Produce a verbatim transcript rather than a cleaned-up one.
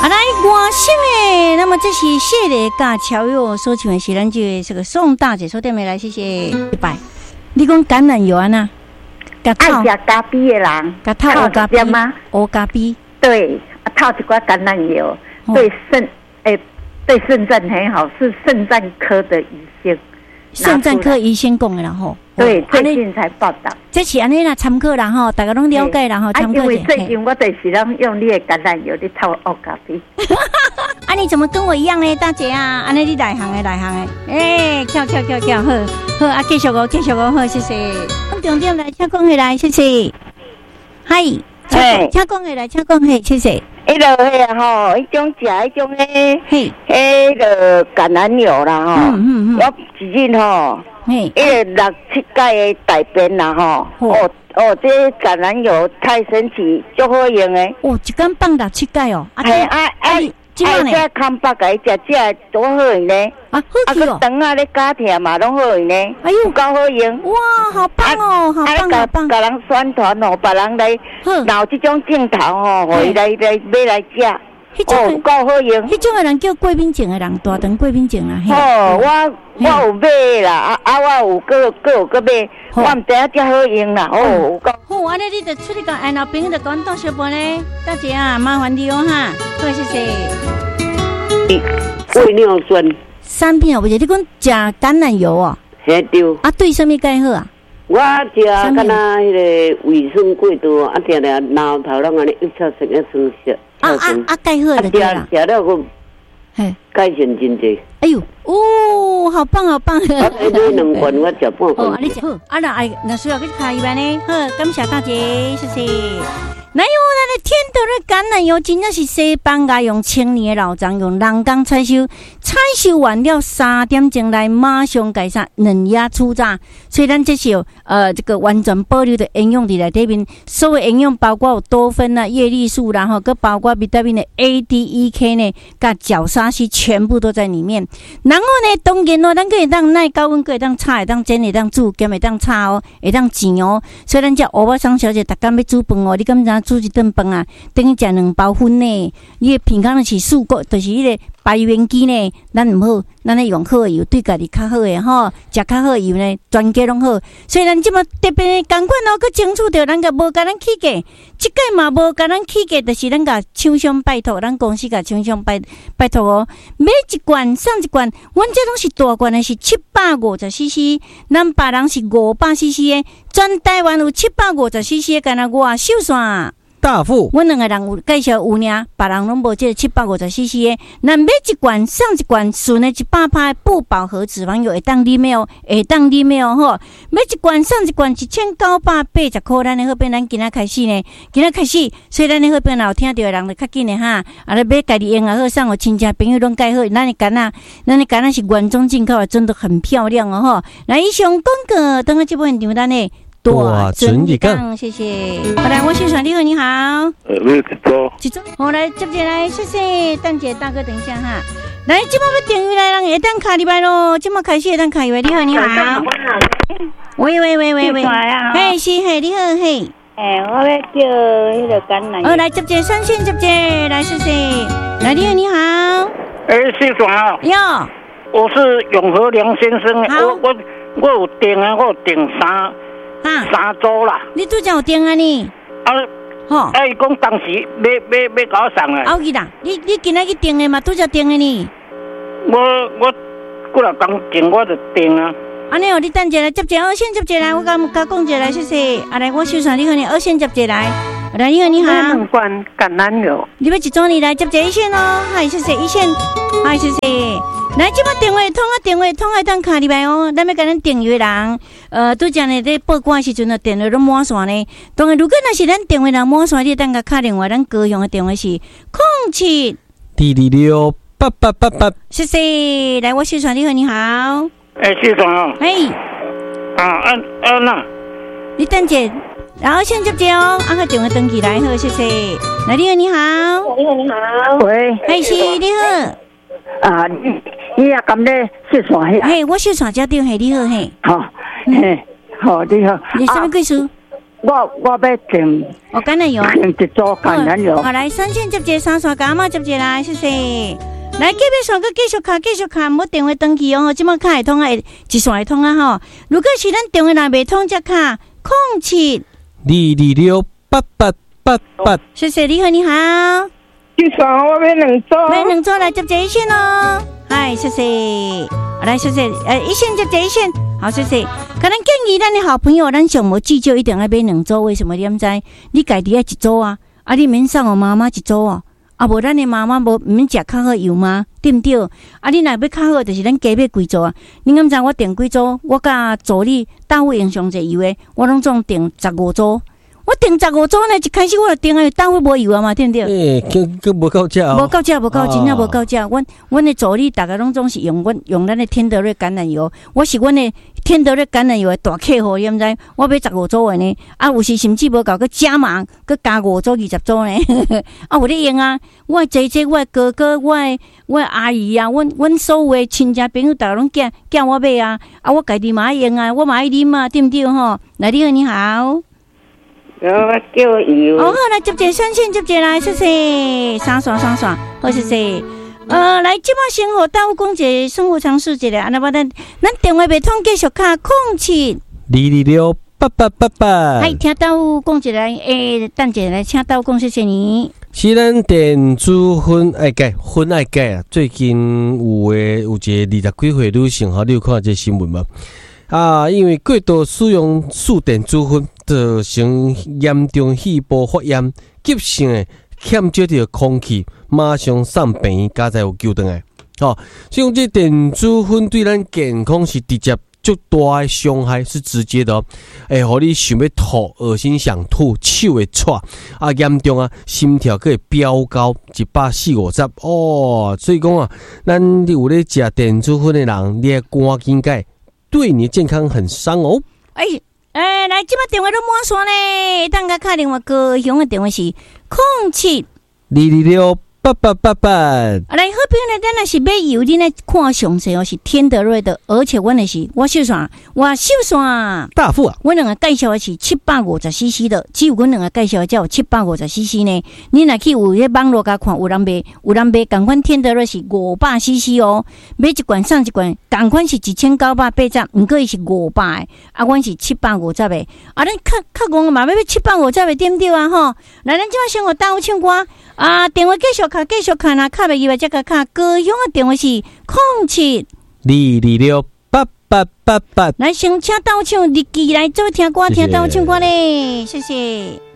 啊，来外省诶，那么这是谢丽甲乔佑所唱的是咱这这个宋大姐所点的来，谢谢一拜。你讲橄榄油啊呐？ 爱食咖啡的人， 甲套咖啡吗？ 黑咖啡。 对，套一罐橄榄油， 哦、 对肾诶，对肾脏很好，是肾脏科的医生。 肾脏科医生讲的啦吼。 对，最近才报道。 这是安尼啦，参考啦吼，大家拢了解啦吼，参考。 因为最近我就是拢用你的橄榄油去套黑咖啡。 啊，你怎么跟我一样呢，大姐啊？安尼你内行的内行的，诶、欸，跳跳跳跳，好，好啊，继续哦，继续哦，好，谢谢。重点来，请讲起来，谢谢。嗨，请请讲起来，请讲起，谢谢。 迄个迄个吼，迄种食迄种诶， 嘿， 迄个橄榄油啦吼，嗯嗯嗯，我一日吼，嘿，迄个六七盖的大便啦吼，哦哦，这橄榄油太神奇，足好用诶。 哦，一天放六七盖哦， 啊啊啊！啊，这康巴个食食多好用呢！ 啊，好去哦！ 啊，肠啊咧加甜嘛，拢好用呢。 哎呦， 够好用！ 哇，好棒哦，好棒，好棒！ 甲人宣传哦，别人来闹这种镜头哦，互伊来来买来食。哦，够好用！ 迄种个人叫贵宾种的人，大肠贵宾种啦。 哦，我我有买啦，啊啊，我有个个有个买，我唔知影遮好用啦。哦，有够。 好，安尼你就出去甲爱老朋友就讲到小半咧，大姐啊，麻烦你哦哈，好谢谢。 胃尿酸， 产品哦，不是你讲食橄榄油哦， 嘿对。 啊，对什么介好啊？ 我食敢若迄个胃酸过多，啊，定定脑头拢安尼一跳成一层色。 啊啊啊！介好就对啦。 食了个，嘿，改善真济。 哎呦，哦，好棒好棒！ 啊，一日两罐，我食半罐。 哦，你食好，啊那哎，那需要去开一班呢。好，感谢大姐，谢谢。哪有咱的天道的橄榄油，真正是西班牙用千年的老张用人工采收，采收完了三点钟来马上改善嫩芽出榨，所以咱这是有呃这个完全保留的营养伫内底面，所有营养包括有多酚啦、叶绿素啦，吼，佮包括维他命的 A、D、E、K 呢，佮角鲨烯全部都在里面。然后呢，当然哦，咱可以当耐高温，可以当炒，会当煎，会当煮，兼会当炒哦，会当煎哦。所以咱这欧巴桑小姐，逐工要煮饭哦，你敢知？煮一顿饭啊，等于食两包粉呢。你的平常是四个，就是迄个排元机呢，咱唔好，咱咧用好的油，对家己较好的吼，食较好的油呢，全家拢好。所以咱即么特别的同款哦，佮争取着咱个无甲咱起价，即届嘛无甲咱起价，就是咱甲厂商拜托，咱公司甲厂商拜拜托哦，买一罐送一罐，阮这拢是大罐的，是七百五十 C C， 咱别人是五百 C C 的，全台湾有七百五十 C C 的，干那外手线。 大富， 阮两个人有介绍有尔，别人拢无这七百五十 C C 的。咱买一罐送一罐，纯的一百趴不饱和脂肪油会当啉的哦，会当啉的哦吼。买一罐送一罐，一千九百八十块。咱的好变，咱今仔开始呢，今仔开始，所以咱的好变有听到的人就较紧的哈。啊，咧买家己用也好，送互亲戚朋友拢介好。咱的干仔，咱的干仔是原装进口的，真的很漂亮哦吼。来，以上广告，等下这部现场咱的。 大整一杠， 谢谢。好来，我先生你好，你好。 呃，你一周。 一周。好来，接下来，谢谢蛋姐大哥，等一下哈。来，今麦要订阅来人会当卡入来咯，今麦开始会当卡入来。你好，你好。喂喂喂喂喂。嘿，是嘿，你好嘿。 哎，我要叫迄个橄榄。 哦，来接接三线接接，来谢谢。来，你好，你好。 哎，谢总啊。 哟。 我是永和梁先生。我我我有订啊，我有订三。啊，三周啦！ 你拄则有订啊你？ 啊，吼！啊，伊讲当时要要要甲我送啊。 好去啦，你你今仔去订的嘛？拄则订的呢？ 我我过来工前我就订啊。 安尼哦，你等一下来接一下，二线接一下来，我甲甲讲一下来，谢谢。啊来，我手上你好，你二线接一下来。来，你好，你好。 两罐橄榄油。 你要一种你来接一线哦，嗨，谢谢一线，嗨，谢谢。来，即摆电话通啊，电话通啊，当卡入来哦。咱要甲咱订阅人，呃，拄则呢咧报关时阵啊，电话都满线呢。当然，如果若是咱电话人满线，你当甲敲电话，咱高雄的电话是零七二二六八八八八。 谢谢。来，我谢传你好，你好。 哎，谢总啊。 嘿。 啊啊啊那。 你等者，然后先接接哦，啊个电话登起来好，谢谢。来，你好，你好。 你好，你好。 喂。 嘿，是你好。 啊，你你也咁咧小船嘿？ 嘿，我小船家店嘿，你好嘿。 好，嘿，好你好。 你什么贵数？ 我我要订， 哦，橄榄油， 订一组橄榄油。 好，来三线接接，三线干嘛接接来，谢谢。来，隔壁线个继续卡，继续卡，唔好电话登记哦。即马卡会通啊，一线会通啊吼。如果是咱电话若未通，则卡空七二二六八八八八。 谢谢，你好，你好。 一线我买两组， 买两组来接接一线哦。嗨，谢谢。来，谢谢。呃，一线接接一线，好，谢谢。可能建议咱的好朋友，咱上无记就一定要买两组，为什么？你唔知？你家己要一组啊，啊，你免送我妈妈一组哦。啊，无咱的妈妈无毋免食较好油吗？对毋对？啊，你若要较好，就是咱加买几组啊。你敢知我订几组？我甲助理大户用上济油的，我拢总订十五组。我订十五组呢，一开始我就订啊，大户无油啊嘛，对毋对？ 诶、欸，佮佮无够食哦， 无够食，无够真正无够食。阮阮的助理大家拢总是用阮用咱的天德瑞橄榄油，我是阮的天德瑞橄榄油的大客户，你毋知？我买十五组的呢，啊，有时甚至无够佮加码，佮加五组、二十组呢。啊，有咧用啊！我姐姐、我哥哥、我我阿姨啊，阮阮所有的亲戚朋友，大家拢叫叫我买啊！啊，我家己嘛爱用啊，我嘛爱啉啊，对毋对吼？来，你好，你好。 我叫油。 哦，好，来接接三线接接来，谢谢。三线三线，好，谢谢。呃，来，即马生活大有讲一个生活常识一个，安尼我咱咱电话袂通继续卡空七二二六八八八八。 嗨，听到讲一个，诶，等一下来，请到讲谢谢你。 是咱电子烟爱戒，烟爱戒啊！最近有诶有一个二十几岁女性，哈，你有看这新闻吗？啊，因为过度使用数电子烟，造成严重肺部发炎，急性诶欠少着空气，马上送病院，加在有救回来。哦，所以讲这电子烟对咱健康是直接足大的伤害，是直接的哦。会互你想要吐、恶心想吐、手会颤，啊严重啊，心跳可会飙高一百四五十哦。所以讲啊，咱有咧食电子烟的人，你要赶紧戒。对你的健康很伤哦。 哎哎，来，今麦电话都满线呢，等下卡电话高雄的电话是空七二二六八八八八。 来，好朋友呢，咱若是买油，你来看详细哦，是天德瑞的，而且阮的是我秀线，我秀线大富啊， 我两个介绍的是七百五十 C C 的，只有阮两个介绍的才有七百五十 C C 呢。你若去有迄网络甲看，有人卖，有人卖，同款天德瑞是五百 C C 哦，买一罐送一罐，同款是一千九百八十，毋过伊是五百的，啊，阮是七百五十的，啊，咱较较讲嘛，要买七百五十的对不对啊？吼，来，咱即摆生活耽误唱歌啊，电话继续卡，继续卡啦，卡袂入来，再甲卡。高雄的电话是空七二二六八八八八。 来，先请到唱日记来做听歌，听到唱歌咧，谢谢。